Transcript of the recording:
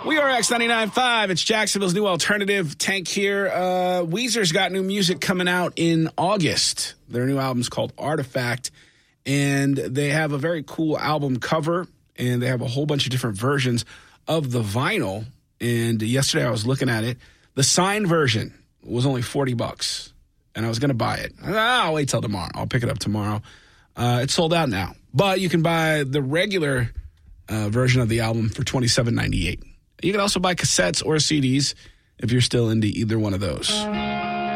We are X99.5. It's Jacksonville's new alternative. Tank here. Weezer's got new music coming out in August. Their new album's called Artifact, and they have a very cool album cover, and they have a whole bunch of different versions of the vinyl. And yesterday I was looking at it. The signed version was only $40, and I was going to buy it. I'll wait till tomorrow. I'll pick it up tomorrow. It's sold out now, but you can buy the regular version of the album for $27.98. You can also buy cassettes or CDs if you're still into either one of those.